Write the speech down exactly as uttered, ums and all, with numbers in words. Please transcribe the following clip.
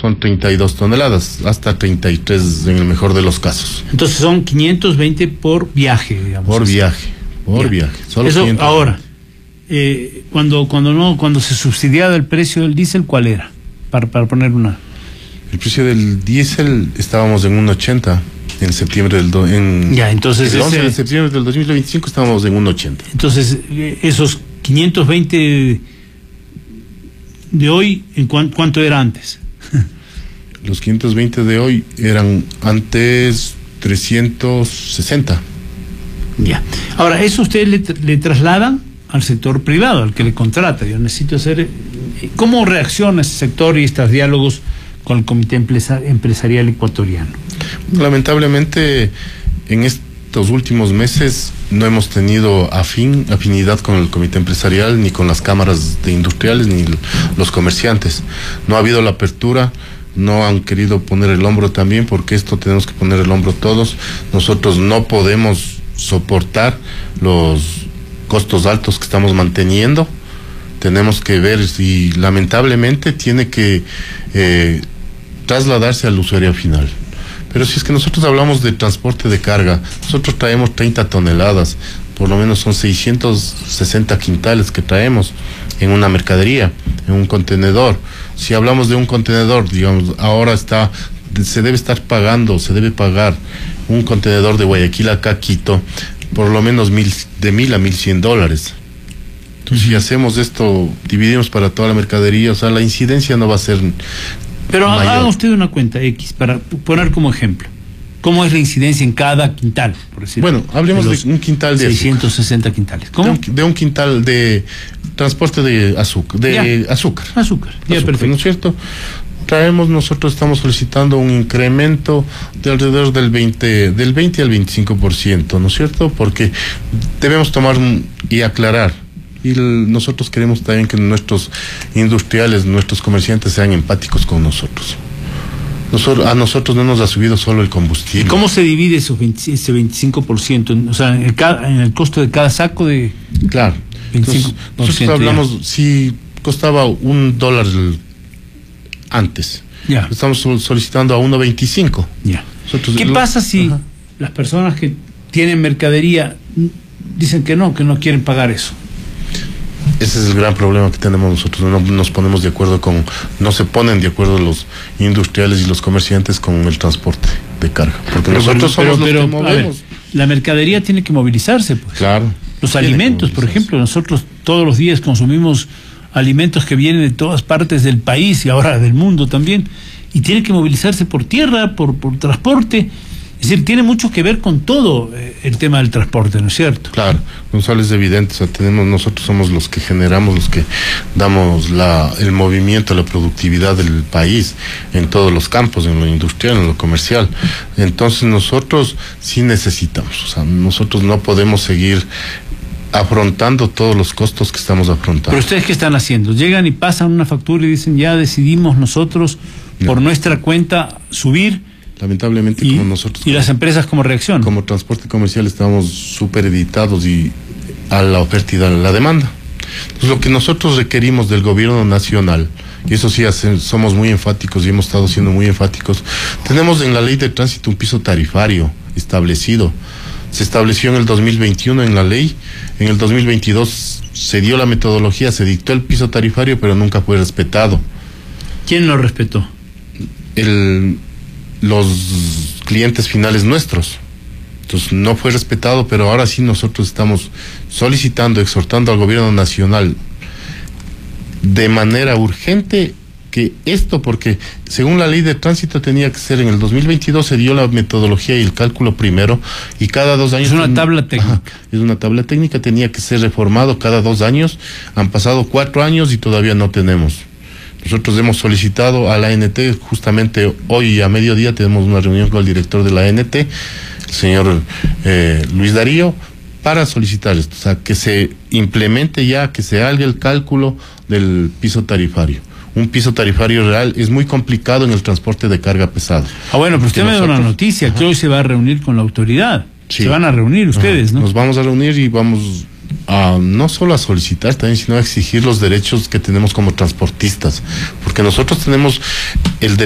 con treinta y dos toneladas, hasta treinta y tres en el mejor de los casos. Entonces son quinientos veinte por viaje, digamos. Por así. viaje, por Ya. viaje. Solo Eso quinientos. ahora, eh, cuando cuando no cuando se subsidiaba el precio del diésel, ¿cuál era? Para, para poner una... El precio del diésel estábamos en uno ochenta en septiembre del... Do, en, Ya, entonces el once ese- de septiembre del dos mil veinticinco estábamos en uno ochenta. Entonces, eh, esos quinientos veinte de hoy, ¿en cuan- cuánto era antes? Los quinientos veinte de hoy eran antes trescientos sesenta. Ya. Ahora, eso ustedes le, tr- le trasladan al sector privado, al que le contrata. Yo necesito hacer... eh, ¿Cómo reacciona ese sector y estos diálogos con el Comité Empresa- Empresarial Ecuatoriano? Lamentablemente, en estos últimos meses no hemos tenido afín, afinidad con el comité empresarial, ni con las cámaras de industriales, ni l- los comerciantes. No ha habido la apertura, no han querido poner el hombro también, porque esto tenemos que poner el hombro todos. Nosotros no podemos soportar los costos altos que estamos manteniendo. Tenemos que ver si lamentablemente tiene que eh, trasladarse al usuario final. Pero si es que nosotros hablamos de transporte de carga, nosotros traemos treinta toneladas, por lo menos son seiscientos sesenta quintales que traemos en una mercadería, en un contenedor. Si hablamos de un contenedor, digamos, ahora está, se debe estar pagando, se debe pagar un contenedor de Guayaquil acá a Quito, por lo menos mil, de mil a mil cien dólares. Entonces, si hacemos esto, dividimos para toda la mercadería, o sea, la incidencia no va a ser... Pero mayor. haga usted una cuenta X para p- poner como ejemplo. ¿Cómo es la incidencia en cada quintal, por decirlo? Bueno, hablemos de, los un quintal de seiscientos sesenta quintales. azúcar. ¿Cómo? De un, de un quintal de transporte de azúcar, de Ya. azúcar. Azúcar. Ya, Azúcar, perfecto. ¿no es cierto? Traemos, nosotros estamos solicitando un incremento de alrededor del veinte, del veinte al veinticinco por ciento, ¿no es cierto? Porque debemos tomar un- y aclarar. Y el- nosotros queremos también que nuestros industriales, nuestros comerciantes sean empáticos con nosotros. Nosotros, a nosotros no nos ha subido solo el ¿Y combustible. cómo se divide esos veinte ese veinticinco por ciento? O sea, en el, ca- en el costo de cada saco de... Claro. Entonces, veinticinco por ciento nosotros hablamos, si costaba un dólar el- antes, Ya, lo estamos sol- solicitando a uno veinticinco. ya. Nosotros- ¿Qué lo- pasa si Ajá. las personas que tienen mercadería mm, dicen que no, que no quieren pagar eso? Ese es el gran problema que tenemos nosotros, no nos ponemos de acuerdo con, no se ponen de acuerdo los industriales y los comerciantes con el transporte de carga, porque Pero, nosotros pero, somos pero, los que a ver, movemos. la mercadería tiene que movilizarse, pues. Claro. Los Tiene que alimentos, por movilizarse. ejemplo, nosotros todos los días consumimos alimentos que vienen de todas partes del país y ahora del mundo también, y tiene que movilizarse por tierra, por, por transporte. Es decir, tiene mucho que ver con todo eh, el tema del transporte, ¿no es cierto? Claro, Gonzalo, es evidente, o sea, tenemos, nosotros somos los que generamos, los que damos la, el movimiento, la productividad del país en todos los campos, en lo industrial, en lo comercial. Entonces nosotros sí necesitamos, o sea, nosotros no podemos seguir afrontando todos los costos que estamos afrontando. Pero ustedes, ¿qué están haciendo? Llegan y pasan una factura y dicen, ya decidimos nosotros por No. nuestra cuenta subir, Lamentablemente, y, como nosotros... y las empresas como reaccionan. Como transporte comercial estamos supereditados y a la oferta y a la demanda. Entonces, lo que nosotros requerimos del gobierno nacional, y eso sí hace- somos muy enfáticos y hemos estado siendo muy enfáticos, tenemos en la ley de tránsito un piso tarifario establecido. Se estableció en el dos mil veintiuno en la ley, en el dos mil veintidós se dio la metodología, se dictó el piso tarifario, pero nunca fue respetado. ¿Quién lo respetó? El, los clientes finales nuestros. Entonces no fue respetado, pero ahora sí nosotros estamos solicitando, exhortando al gobierno nacional de manera urgente que esto, porque según la ley de tránsito tenía que ser en el dos mil veintidós, se dio la metodología y el cálculo primero, y cada dos años... Es una tabla técnica. Ajá, es una tabla técnica, tenía que ser reformado cada dos años, han pasado cuatro años y todavía no tenemos. Nosotros hemos solicitado a la A N T, justamente hoy a mediodía tenemos una reunión con el director de la A N T, el señor eh, Luis Darío, para solicitar esto, o sea, que se implemente ya, que se haga el cálculo del piso tarifario. Un piso tarifario real es muy complicado en el transporte de carga pesada. Ah, bueno, pero usted me da una nosotros- noticia, Ajá. que hoy se va a reunir con la autoridad. Sí. Se van a reunir ustedes, Ajá. ¿no? Nos vamos a reunir y vamos a no solo a solicitar también, sino a exigir los derechos que tenemos como transportistas, porque nosotros tenemos el